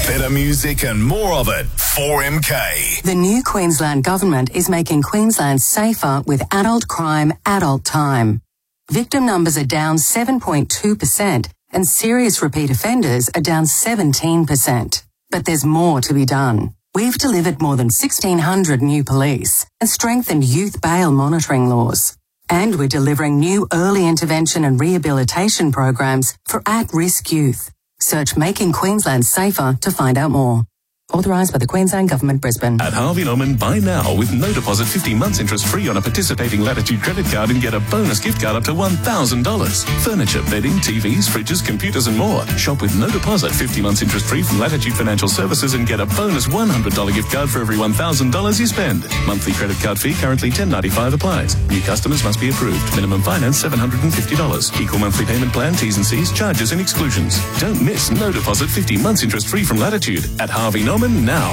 Better music and more of it. 4MK. The new Queensland Government is making Queensland safer with adult crime, adult time. Victim numbers are down 7.2% and serious repeat offenders are down 17%. But there's more to be done. We've delivered more than 1,600 new police and strengthened youth bail monitoring laws. And we're delivering new early intervention and rehabilitation programs for at-risk youth. Search Making Queensland Safer to find out more. Authorised by the Queensland Government, Brisbane. At Harvey Norman, buy now with no deposit, 50 months interest free on a participating Latitude credit card and get a bonus gift card up to $1,000. Furniture, bedding, TVs, fridges, computers and more. Shop with no deposit, 50 months interest free from Latitude Financial Services and get a bonus $100 gift card for every $1,000 you spend. Monthly credit card fee currently $10.95 applies. New customers must be approved. Minimum finance $750. Equal monthly payment plan, T's and C's, charges and exclusions. Don't miss no deposit, 50 months interest free from Latitude at Harvey Norman now.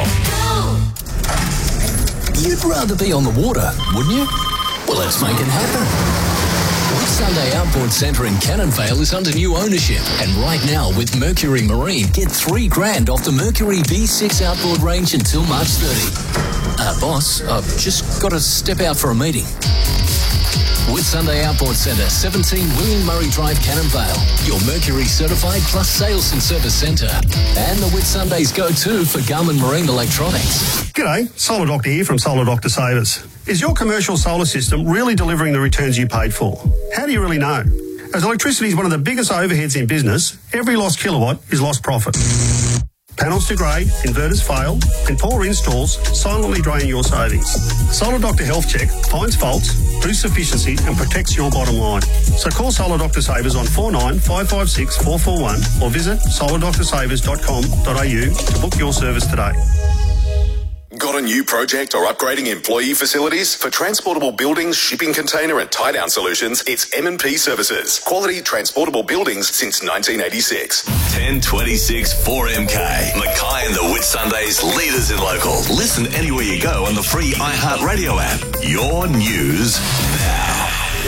You'd rather be on the water, wouldn't you? Well, let's make it happen. Whitsunday Outboard Centre in Cannon Vale is under new ownership, and right now with Mercury Marine, get $3,000 off the Mercury V6 outboard range until March 30. Boss, I've just got to step out for a meeting. Whitsunday Outboard Centre, 17 William Murray Drive, Cannon Vale. Your Mercury certified plus sales and service centre. And the Whitsunday's go-to for Garmin Marine Electronics. G'day, Solar Doctor here from Solar Doctor Savers. Is your commercial solar system really delivering the returns you paid for? How do you really know? As electricity is one of the biggest overheads in business, every lost kilowatt is lost profit. Panels degrade, inverters fail, and poor installs silently drain your savings. Solar Doctor Health Check finds faults, boosts efficiency and protects your bottom line. So call Solar Doctor Savers on 49 556 441 or visit solardoctorsavers.com.au to book your service today. Got a new project or upgrading employee facilities? For transportable buildings, shipping container and tie-down solutions, it's M&P Services. Quality transportable buildings since 1986. 1026 4MK. Mackay and the Whitsundays, leaders in local. Listen anywhere you go on the free iHeartRadio app. Your news now.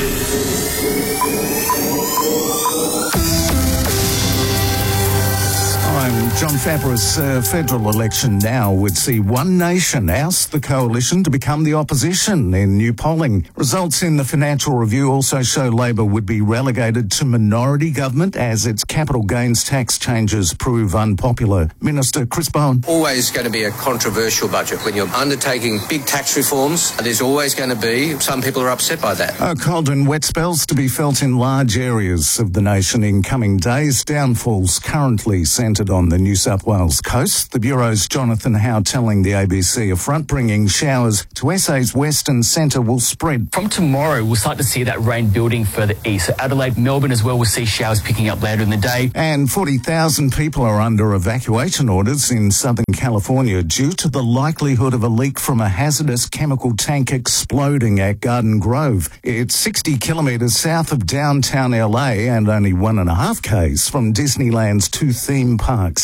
John Fabris, federal election now would see One Nation oust the coalition to become the opposition in new polling. Results in the Financial Review also show Labor would be relegated to minority government as its capital gains tax changes prove unpopular. Minister Chris Bowen. Always going to be a controversial budget. When you're undertaking big tax reforms, there's always going to be some people are upset by that. Cold and wet spells to be felt in large areas of the nation in coming days. Downfalls currently centred on the New South Wales coast. The Bureau's Jonathan Howe telling the ABC a front-bringing showers to SA's western centre will spread. From tomorrow, we'll start to see that rain building further east. So Adelaide, Melbourne as well, we'll see showers picking up later in the day. And 40,000 people are under evacuation orders in Southern California due to the likelihood of a leak from a hazardous chemical tank exploding at Garden Grove. It's 60 kilometres south of downtown LA and only 1.5 k's from Disneyland's two theme parks.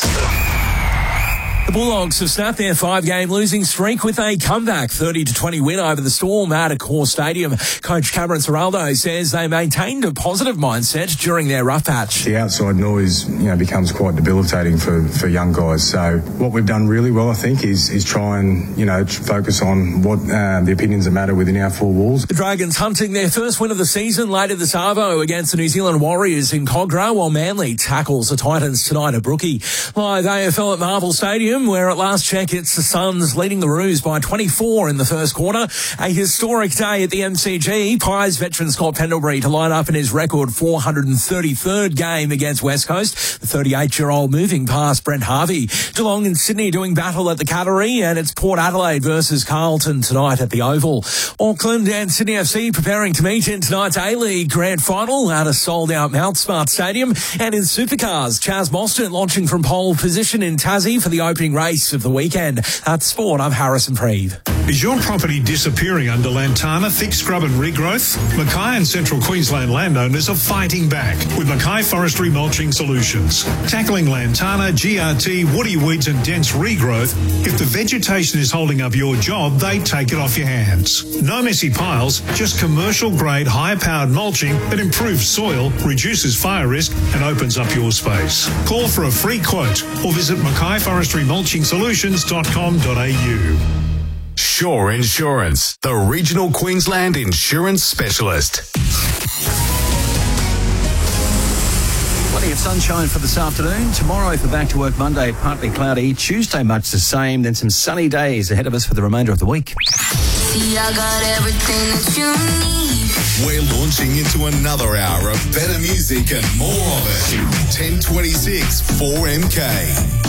The Bulldogs have snapped their 5-game losing streak with a comeback 30-20 win over the Storm at Accor Stadium. Coach Cameron Ciraldo says they maintained a positive mindset during their rough patch. The outside noise, becomes quite debilitating for young guys. So what we've done really well, I think, is try and, focus on what the opinions that matter within our four walls. The Dragons hunting their first win of the season later this arvo against the New Zealand Warriors in Cogra, while Manly tackles the Titans tonight at Brookie. Live AFL at Marvel Stadium, where at last check it's the Suns leading the Roos by 24 in the first quarter. A historic day at the MCG. Pies veteran Scott Pendlebury to line up in his record 433rd game against West Coast. The 38-year-old moving past Brent Harvey. Geelong and Sydney doing battle at the Cattery, and it's Port Adelaide versus Carlton tonight at the Oval. Auckland and Sydney FC preparing to meet in tonight's A-League Grand Final at a sold-out Mount Smart Stadium. And in Supercars, Chaz Mostert launching from pole position in Tassie for the opening race of the weekend. That's sport. I'm Harrison Preeve. Is your property disappearing under Lantana thick scrub and regrowth? Mackay and Central Queensland landowners are fighting back with Mackay Forestry Mulching Solutions. Tackling Lantana, GRT, woody weeds and dense regrowth, if the vegetation is holding up your job, they take it off your hands. No messy piles, just commercial-grade, high-powered mulching that improves soil, reduces fire risk and opens up your space. Call for a free quote or visit mackayforestrymulchingsolutions.com.au. Shore Insurance, the regional Queensland insurance specialist. Plenty of sunshine for this afternoon. Tomorrow for Back to Work Monday, partly cloudy. Tuesday, much the same. Then some sunny days ahead of us for the remainder of the week. See, I got everything that you need. We're launching into another hour of better music and more of it. 1026 4MK.